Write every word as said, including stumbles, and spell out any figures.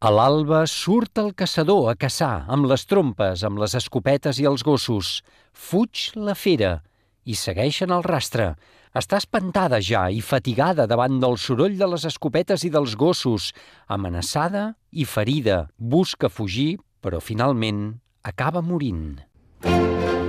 A l'alba surt el caçador a caçar, amb les trompes, amb les escopetes i els gossos. Fuig la fera i segueixen el rastre. Està espantada ja i fatigada davant del soroll de les escopetes i dels gossos. Amenaçada i ferida, busca fugir, però finalment acaba morint.